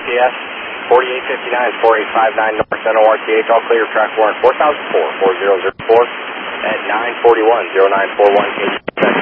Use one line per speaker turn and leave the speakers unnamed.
ATS 4859, 4859 North Center RTH, all clear, track warrant 4004, 4004 at 941, 0941.